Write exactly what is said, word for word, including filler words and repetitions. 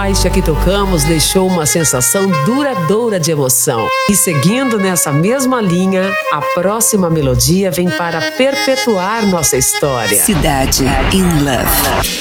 faixa que tocamos deixou uma sensação duradoura de emoção. E seguindo nessa mesma linha, a próxima melodia vem para perpetuar nossa história. Cidade in Love.